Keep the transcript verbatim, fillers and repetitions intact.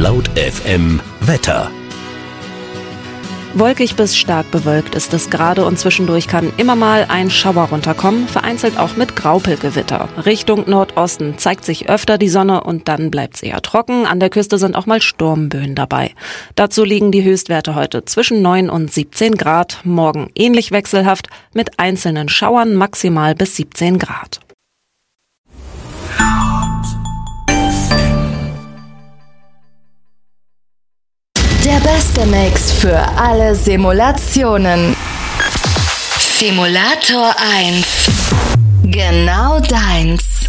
Laut F M Wetter. Wolkig bis stark bewölkt ist es gerade und zwischendurch kann immer mal ein Schauer runterkommen, vereinzelt auch mit Graupelgewitter. Richtung Nordosten zeigt sich öfter die Sonne und dann bleibt es eher trocken. An der Küste sind auch mal Sturmböen dabei. Dazu liegen die Höchstwerte heute zwischen neun und siebzehn Grad. Morgen ähnlich wechselhaft mit einzelnen Schauern maximal bis siebzehn Grad. Der beste Mix für alle Simulationen. Simulator eins. Genau deins.